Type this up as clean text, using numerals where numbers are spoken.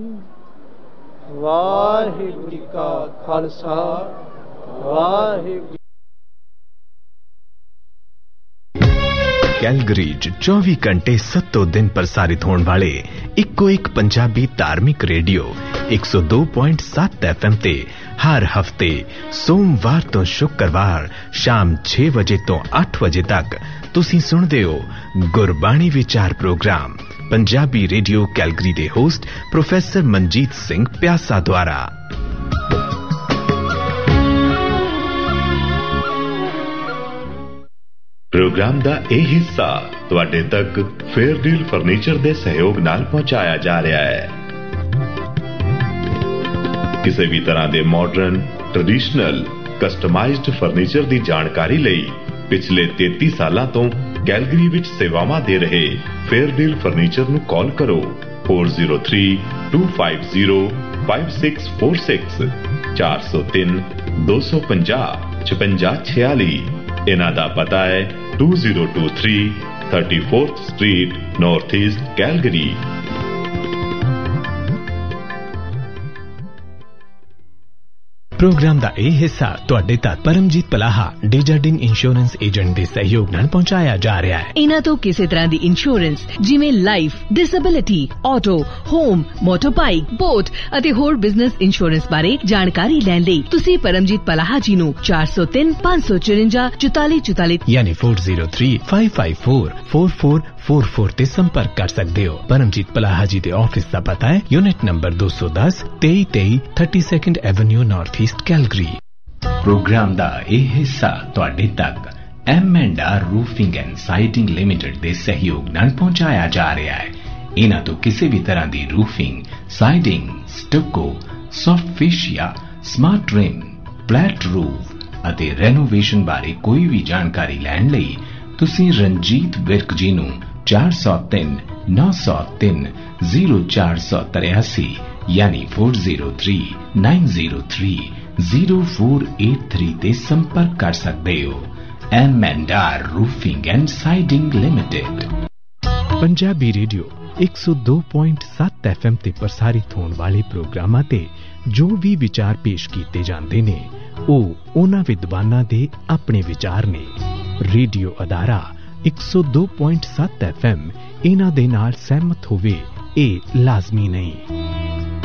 ਵਾਹਿਗੁਰੂ ਜੀ ਕਾ ਖਾਲਸਾ ਵਾਹਿਗੁਰੂ। ਕੈਲਗਰੀ 'ਚ 24 ਘੰਟੇ 7 ਦਿਨ ਪ੍ਰਸਾਰਿਤ ਹੋਣ ਵਾਲੇ ਇੱਕੋ ਇੱਕ ਪੰਜਾਬੀ ਧਾਰਮਿਕ ਰੇਡੀਓ 102.7 FM ਤੇ ਹਰ ਹਫਤੇ ਸੋਮਵਾਰ ਤੋਂ ਸ਼ੁੱਕਰਵਾਰ ਸ਼ਾਮ 6 ਵਜੇ ਤੋਂ 8 ਵਜੇ ਤੱਕ ਤੁਸੀਂ ਸੁਣਦੇ ਹੋ ਗੁਰਬਾਣੀ ਵਿਚਾਰ ਪ੍ਰੋਗਰਾਮ ਪੰਜਾਬੀ ਰੇਡੀਓ ਕੈਲਗਰੀ ਦੇ ਹੋਸਟ ਪ੍ਰੋਫੈਸਰ ਮਨਜੀਤ ਸਿੰਘ ਪਿਆਸਾ ਦੁਆਰਾ। ਪ੍ਰੋਗਰਾਮ ਦਾ ਇਹ ਹਿੱਸਾ ਤੁਹਾਡੇ ਤੱਕ ਫੇਅਰਡੀਲ ਫਰਨੀਚਰ ਦੇ ਸਹਿਯੋਗ ਨਾਲ ਪਹੁੰਚਾਇਆ ਜਾ ਰਿਹਾ ਹੈ। ਕਿਸੇ ਵੀ ਤਰ੍ਹਾਂ ਦੇ ਮਾਡਰਨ, ਟ੍ਰੈਡੀਸ਼ਨਲ, ਕਸਟਮਾਈਜ਼ਡ ਫਰਨੀਚਰ ਦੀ ਜਾਣਕਾਰੀ ਲਈ ਪਿਛਲੇ 33 ਸਾਲਾਂ ਤੋਂ ਕੈਲਗਰੀ ਵਿੱਚ ਸੇਵਾਵਾਂ ਦੇ ਰਹੇ ਫੇਅਰਡੀਲ ਫਰਨੀਚਰ ਨੂੰ ਕਾਲ ਕਰੋ 4032505646 403 250 5646। ਇਹਨਾਂ ਦਾ ਪਤਾ ਹੈ 2023 34th street north East Calgary. Programme ਦਾ ਇਹ ਹਿੱਸਾ ਤੁਹਾਡੇ ਤੱਕ ਪਰਮਜੀਤ ਪਲਾਹਾ ਡੇਜਰਡਿਨ ਇੰਸ਼ੋਰੈਂਸ ਏਜੰਟ ਦੇ ਸਹਿਯੋਗ ਨਾਲ ਪਹੁੰਚਾਇਆ ਜਾ ਰਿਹਾ ਹੈ। ਇਹਨਾਂ ਤੋਂ ਕਿਸੇ ਤਰ੍ਹਾਂ ਦੀ ਇੰਸ਼ੋਰੈਂਸ ਜਿਵੇਂ life, disability, auto, home, ਮੋਟਰਬਾਈਕ, boat ਅਤੇ ਹੋਰ ਬਿਜ਼ਨਸ ਇੰਸ਼ੋਰੈਂਸ ਬਾਰੇ ਜਾਣਕਾਰੀ ਲੈਣ ਲਈ ਤੁਸੀਂ ਪਰਮਜੀਤ ਪਲਾਹਾ ਜੀ ਨੂੰ 403 554 4444 ਯਾਨੀ 4035544444 ਤੇ ਸੰਪਰਕ ਕਰ ਸਕਦੇ ਹੋ। ਪਰਮਜੀਤ ਪਲਾਹਾ ਜੀ ਦੇ ਆਫਿਸ ਦਾ ਪਤਾ ਹੈ unit number 210 2323 32nd avenue north East Calgary. Programme ਦਾ ਇਹ ਹਿੱਸਾ ਤੁਹਾਡੇ ਤੱਕ M&R roofing and siding limited ਦੇ ਸਹਿਯੋਗ ਨਾਲ ਪਹੁੰਚਾਇਆ ਜਾ ਰਿਹਾ ਹੈ। ਇਹਨਾਂ ਤੋਂ ਕਿਸੇ ਵੀ ਤਰ੍ਹਾਂ ਦੀ roofing, siding, ਸਟੱਕੋ, soft ਫੇਸ਼ੀਆ, smart rim, flat roof ਅਤੇ ਰੈਨੋਵੇਸ਼ਨ ਬਾਰੇ ਕੋਈ ਵੀ ਜਾਣਕਾਰੀ ਲੈਣ ਲਈ ਤੁਸੀਂ ਰਣਜੀਤ ਵਿਰਕ ਜੀ ਨੂੰ 403 903 0483 ਯਾਨੀ 403 903 0483 ਤੇ ਸੰਪਰਕ ਕਰ ਸਕਦੇ ਹੋ। M&R roofing and siding limited. Punjabi radio 102.7 FM ਤੇ ਪ੍ਰਸਾਰਿਤ ਹੋਣ ਵਾਲੇ ਪ੍ਰੋਗਰਾਮਾਂ ਤੇ ਜੋ ਵੀ ਵਿਚਾਰ ਪੇਸ਼ ਕੀਤੇ ਜਾਂਦੇ ਨੇ ਉਹ ਉਹਨਾਂ ਵਿਦਵਾਨਾਂ ਦੇ ਆਪਣੇ ਵਿਚਾਰ ਨੇ। ਰੇਡੀਓ ਅਦਾਰਾ 102.7 FM ਇਹਨਾਂ ਦੇ ਨਾਲ ਸਹਿਮਤ ਹੋਵੇ ਇਹ ਲਾਜ਼ਮੀ ਨਹੀਂ।